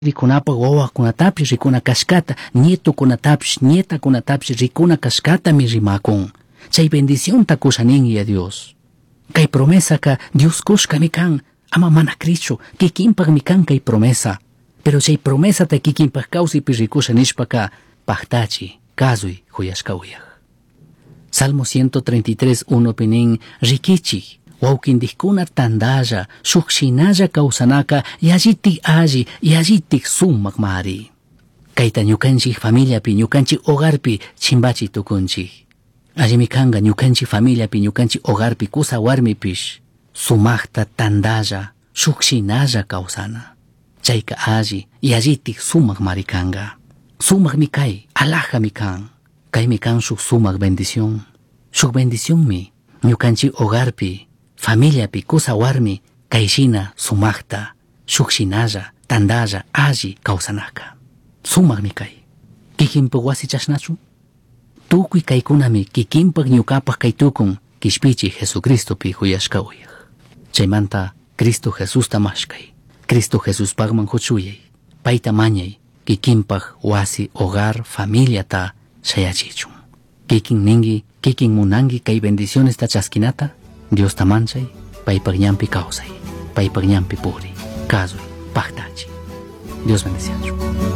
Rikunapa wawakunatapish rikuna kashkata, nietukunatapish nietakunatapish rikuna kashkata mi rimakun. Chay bendición ta kushaningi a Dios. Kay promesa ka Dios kushka mi kan, ama mana Cristo, kikinpag mi kan kay promesa. Pero chay promesa ta kikinpag kausi pi rikushanishpa ka, pahtachi, kazui, huyashkawiyah. Salmo 133:1 pinin rikichi. Waukindikuna tandaya, shukshinaya kausanaka, yajitik aji, yajitik sumak mari. Kaita ñukanchik familiapi, ñukanchik hogarpi, chimbachi tukunchik. Allimikanga ñukanchik familiapi, ñukanchik hogarpi, kusa warmipish, sumakta tandaya, shukshinaya kausana. Chayka aji, yajitik sumak marikanga. Sumak mikay, alaja mikan. Kay mikan shuk sumak bendición. Shuk bendición mi, ñukanchik hogarpi, familia pi kusa warmi, kaishina, sumakta, shukshinaya, tandaya, aji, kausanaka. Sumak mi kay. Kikinpag wasi chashnachu? Tukui kaykunami kikinpag ñukapag kaytukun kishpichi Jesucristo pi huyashkawiyah. Chaymanta Cristo Jesus tamashkay. Cristo Jesus pagman huchuyay. Paita mañay kikinpag wasi hogar familia ta shayachichun. Kikin ningi, kikin munangi kay bendiciones ta chaskinata. Dios tamanchay, paypag ñampi kausay, paypag ñampi puri, kazoy, pahtachi. Dios bendiciones.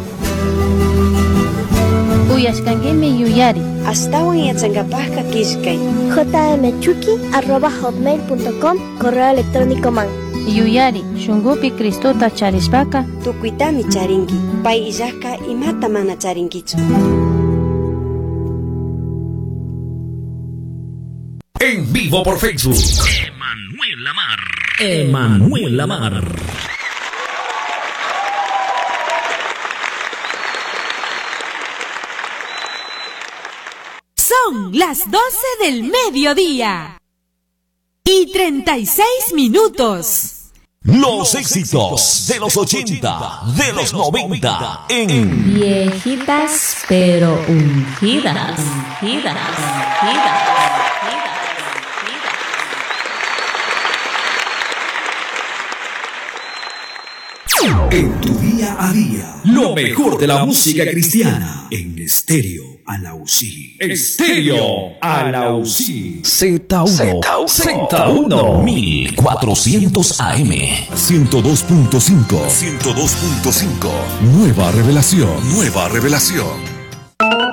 Uyashkangemi yuyari. Astawan yatsangapajka kishkay. jmchuki@hotmail.com, correo electrónico man. Yuyari, shungupi Cristota charispaka. Tukuitami charinki, pay illajka imata mana charinkichu. En vivo por Facebook. Emanuel Lamar. Emanuel Lamar. Son las 12 del mediodía y 36 minutos. Los éxitos de los 80, de los 90 en Viejitas pero ungidas. En tu día a día, lo mejor de la música cristiana en Estéreo Alausí. Estéreo Alausí. Z1 1400 AM 102.5. Nueva revelación.